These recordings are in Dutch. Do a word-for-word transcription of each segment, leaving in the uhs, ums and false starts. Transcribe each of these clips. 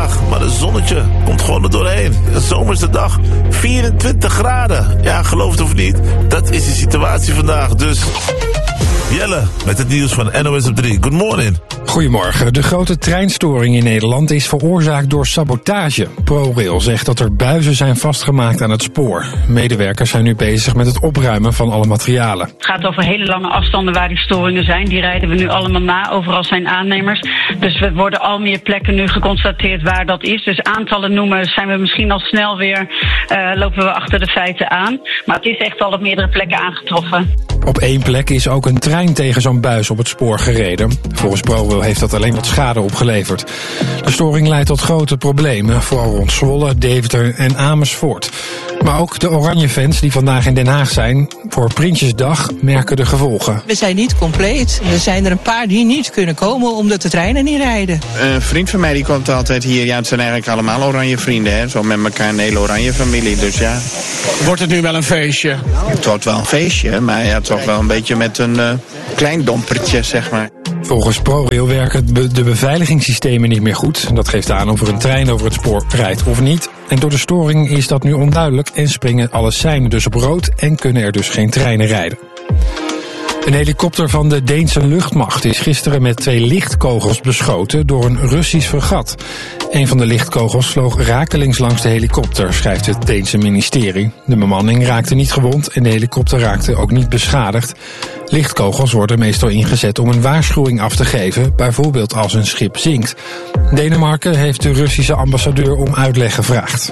vandaag, maar het zonnetje komt gewoon er doorheen. Een zomerse dag, vierentwintig graden. Ja, geloof het of niet, dat is de situatie vandaag. Dus Jelle met het nieuws van N O S op drie. Good morning. Goedemorgen. De grote treinstoring in Nederland is veroorzaakt door sabotage. ProRail zegt dat er buizen zijn vastgemaakt aan het spoor. Medewerkers zijn nu bezig met het opruimen van alle materialen. Het gaat over hele lange afstanden waar die storingen zijn. Die rijden we nu allemaal na. Overal zijn aannemers. Dus er worden al meer plekken nu geconstateerd waar dat is. Dus aantallen noemen zijn we misschien al snel weer, uh, lopen we achter de feiten aan. Maar het is echt al op meerdere plekken aangetroffen. Op één plek is ook een trein tegen zo'n buis op het spoor gereden. Volgens ProRail heeft dat alleen wat schade opgeleverd. De storing leidt tot grote problemen, vooral rond Zwolle, Deventer en Amersfoort. Maar ook de Oranje-fans die vandaag in Den Haag zijn voor Prinsjesdag merken de gevolgen. We zijn niet compleet. Er zijn er een paar die niet kunnen komen omdat de treinen niet rijden. Een vriend van mij die komt altijd hier. Ja, het zijn eigenlijk allemaal oranje vrienden, hè. Zo met elkaar een hele oranje familie, dus ja. Wordt het nu wel een feestje? Het wordt wel een feestje, maar ja, toch wel een beetje met een uh, klein dompertje, zeg maar. Volgens ProRail werken de beveiligingssystemen niet meer goed. Dat geeft aan of er een trein over het spoor rijdt of niet. En door de storing is dat nu onduidelijk en springen alle seinen dus op rood en kunnen er dus geen treinen rijden. Een helikopter van de Deense luchtmacht is gisteren met twee lichtkogels beschoten door een Russisch fregat. Een van de lichtkogels vloog rakelings langs de helikopter, schrijft het Deense ministerie. De bemanning raakte niet gewond en de helikopter raakte ook niet beschadigd. Lichtkogels worden meestal ingezet om een waarschuwing af te geven, bijvoorbeeld als een schip zinkt. Denemarken heeft de Russische ambassadeur om uitleg gevraagd.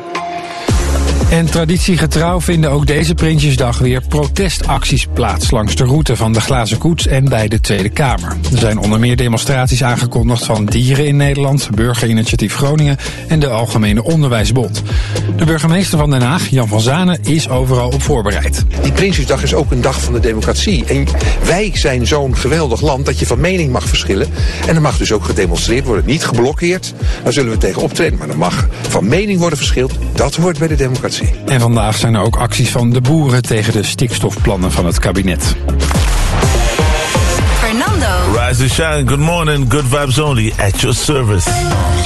En traditiegetrouw vinden ook deze Prinsjesdag weer protestacties plaats langs de route van de Glazen Koets en bij de Tweede Kamer. Er zijn onder meer demonstraties aangekondigd van Dieren in Nederland, Burgerinitiatief Groningen en de Algemene Onderwijsbond. De burgemeester van Den Haag, Jan van Zanen, is overal op voorbereid. Die Prinsjesdag is ook een dag van de democratie. En wij zijn zo'n geweldig land dat je van mening mag verschillen. En er mag dus ook gedemonstreerd worden, niet geblokkeerd. Daar zullen we tegen optreden, maar er mag van mening worden verschild. Dat hoort bij de democratie. En vandaag zijn er ook acties van de boeren tegen de stikstofplannen van het kabinet. Fernando. Rise and shine, good morning, good vibes only at your service.